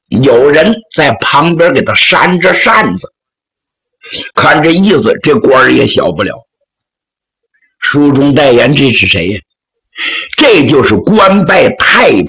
有人在旁边给他扇着扇子。看这意思，这官儿也小不了。书中代言这是谁呀？这就是官拜太